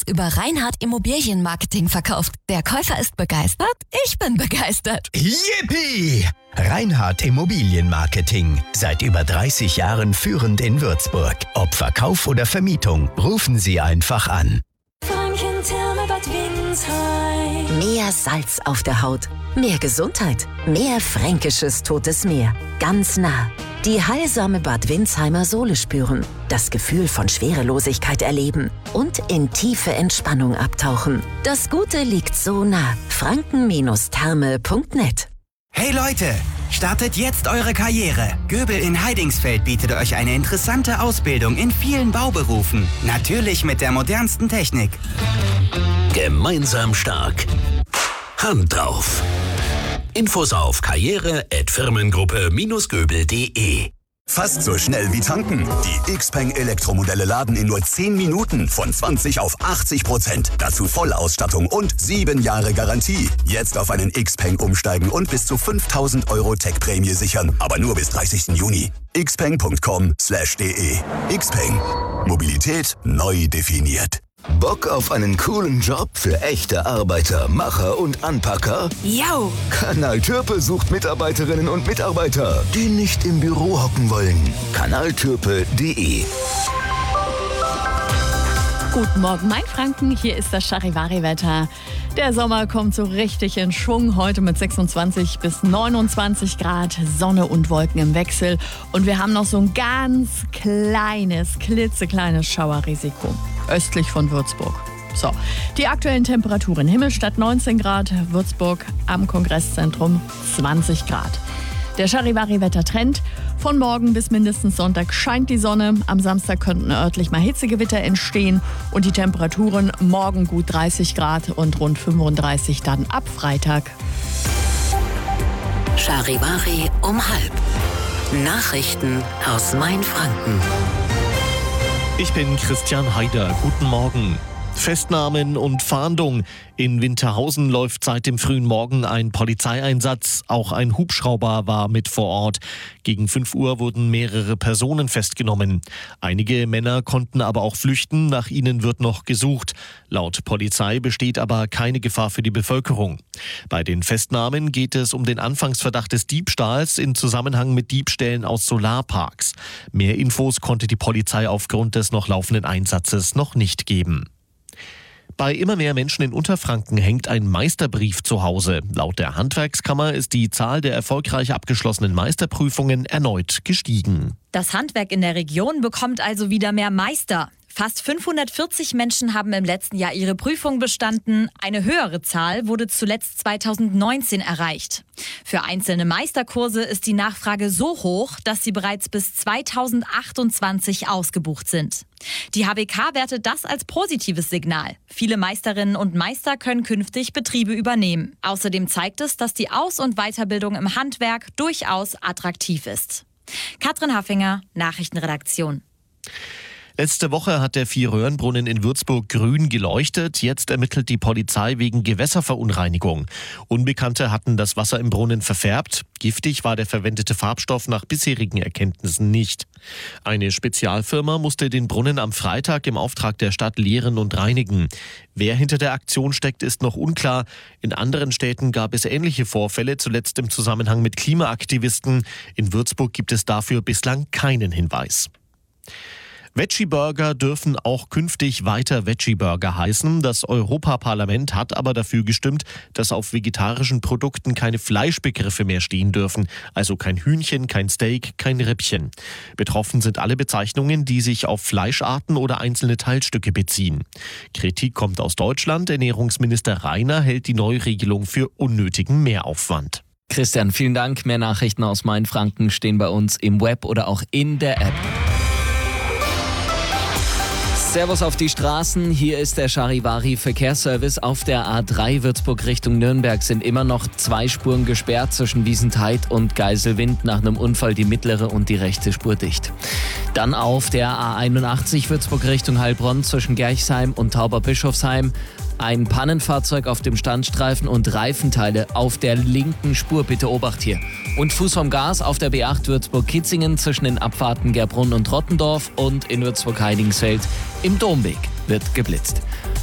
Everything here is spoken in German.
über Reinhardt Immobilienmarketing verkauft. Der Käufer ist begeistert, ich bin begeistert. Yippie! Reinhardt Immobilienmarketing. Seit über 30 Jahren führend in Würzburg. Ob Verkauf oder Vermietung, rufen Sie einfach an. Franken-Therme Bad Windsheim. Mehr Salz auf der Haut, mehr Gesundheit, mehr fränkisches Totes Meer. Ganz nah. Die heilsame Bad Windsheimer Sohle spüren, das Gefühl von Schwerelosigkeit erleben und in tiefe Entspannung abtauchen. Das Gute liegt so nah. franken-therme.net. Hey Leute, startet jetzt eure Karriere. Göbel in Heidingsfeld bietet euch eine interessante Ausbildung in vielen Bauberufen. Natürlich mit der modernsten Technik. Gemeinsam stark. Hand drauf. Infos auf karriere@firmengruppe-göbel.de. Fast so schnell wie tanken. Die Xpeng Elektromodelle laden in nur 10 Minuten von 20 auf 80%. Dazu Vollausstattung und 7 Jahre Garantie. Jetzt auf einen Xpeng umsteigen und bis zu 5.000 € Tech-Prämie sichern. Aber nur bis 30. Juni. xpeng.com/de. Xpeng. Mobilität neu definiert. Bock auf einen coolen Job für echte Arbeiter, Macher und Anpacker? Yo! Kanal Türpe sucht Mitarbeiterinnen und Mitarbeiter, die nicht im Büro hocken wollen. kanaltürpe.de. Guten Morgen, mein Franken. Hier ist das Charivari-Wetter. Der Sommer kommt so richtig in Schwung. Heute mit 26 bis 29 Grad, Sonne und Wolken im Wechsel. Und wir haben noch so ein ganz kleines, klitzekleines Schauerrisiko östlich von Würzburg. So, die aktuellen Temperaturen. Himmelstadt 19 Grad, Würzburg am Kongresszentrum 20 Grad. Der Charivari-Wettertrend. Von morgen bis mindestens Sonntag scheint die Sonne. Am Samstag könnten örtlich mal Hitzegewitter entstehen. Und die Temperaturen morgen gut 30 Grad und rund 35 dann ab Freitag. Charivari um 12:30. Nachrichten aus Mainfranken. Ich bin Christian Haider. Guten Morgen. Festnahmen und Fahndung. In Winterhausen läuft seit dem frühen Morgen ein Polizeieinsatz. Auch ein Hubschrauber war mit vor Ort. Gegen 5 Uhr wurden mehrere Personen festgenommen. Einige Männer konnten aber auch flüchten. Nach ihnen wird noch gesucht. Laut Polizei besteht aber keine Gefahr für die Bevölkerung. Bei den Festnahmen geht es um den Anfangsverdacht des Diebstahls in Zusammenhang mit Diebstählen aus Solarparks. Mehr Infos konnte die Polizei aufgrund des noch laufenden Einsatzes noch nicht geben. Bei immer mehr Menschen in Unterfranken hängt ein Meisterbrief zu Hause. Laut der Handwerkskammer ist die Zahl der erfolgreich abgeschlossenen Meisterprüfungen erneut gestiegen. Das Handwerk in der Region bekommt also wieder mehr Meister. Fast 540 Menschen haben im letzten Jahr ihre Prüfung bestanden. Eine höhere Zahl wurde zuletzt 2019 erreicht. Für einzelne Meisterkurse ist die Nachfrage so hoch, dass sie bereits bis 2028 ausgebucht sind. Die HBK wertet das als positives Signal. Viele Meisterinnen und Meister können künftig Betriebe übernehmen. Außerdem zeigt es, dass die Aus- und Weiterbildung im Handwerk durchaus attraktiv ist. Katrin Haffinger, Nachrichtenredaktion. Letzte Woche hat der Vierröhrenbrunnen in Würzburg grün geleuchtet. Jetzt ermittelt die Polizei wegen Gewässerverunreinigung. Unbekannte hatten das Wasser im Brunnen verfärbt. Giftig war der verwendete Farbstoff nach bisherigen Erkenntnissen nicht. Eine Spezialfirma musste den Brunnen am Freitag im Auftrag der Stadt leeren und reinigen. Wer hinter der Aktion steckt, ist noch unklar. In anderen Städten gab es ähnliche Vorfälle, zuletzt im Zusammenhang mit Klimaaktivisten. In Würzburg gibt es dafür bislang keinen Hinweis. Veggie-Burger dürfen auch künftig weiter Veggie-Burger heißen. Das Europaparlament hat aber dafür gestimmt, dass auf vegetarischen Produkten keine Fleischbegriffe mehr stehen dürfen. Also kein Hühnchen, kein Steak, kein Rippchen. Betroffen sind alle Bezeichnungen, die sich auf Fleischarten oder einzelne Teilstücke beziehen. Kritik kommt aus Deutschland. Ernährungsminister Rainer hält die Neuregelung für unnötigen Mehraufwand. Christian, vielen Dank. Mehr Nachrichten aus Mainfranken stehen bei uns im Web oder auch in der App. Servus auf die Straßen, hier ist der Charivari-Verkehrsservice. Auf der A3 Würzburg Richtung Nürnberg sind immer noch 2 Spuren gesperrt zwischen Wiesenthait und Geiselwind. Nach einem Unfall die mittlere und die rechte Spur dicht. Dann auf der A81 Würzburg Richtung Heilbronn zwischen Gerchsheim und Tauberbischofsheim. Ein Pannenfahrzeug auf dem Standstreifen und Reifenteile auf der linken Spur. Bitte Obacht hier. Und Fuß vom Gas auf der B8 Würzburg-Kitzingen zwischen den Abfahrten Gerbrunn und Rottendorf und in Würzburg-Heidingsfeld im Domweg wird geblitzt.